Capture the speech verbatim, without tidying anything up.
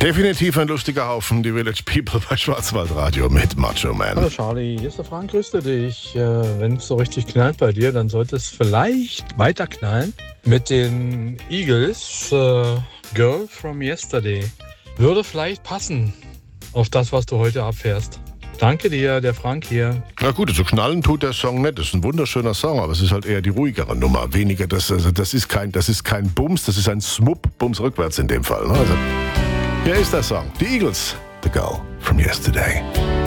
Definitiv ein lustiger Haufen, die Village People bei Schwarzwaldradio mit Macho Man. Hallo Charlie, hier ist der Frank, grüße dich. Äh, wenn es so richtig knallt bei dir, dann sollte es vielleicht weiter knallen mit den Eagles. Äh, Girl from Yesterday. Würde vielleicht passen auf das, was du heute abfährst. Danke dir, der Frank hier. Na gut, so knallen tut der Song nicht. Das ist ein wunderschöner Song, aber es ist halt eher die ruhigere Nummer. Weniger, das, also das, ist, kein, das ist kein Bums, das ist ein Smupp, Bums rückwärts in dem Fall. Ne? Also, hier ist der Song. Die Eagles, The Girl from Yesterday.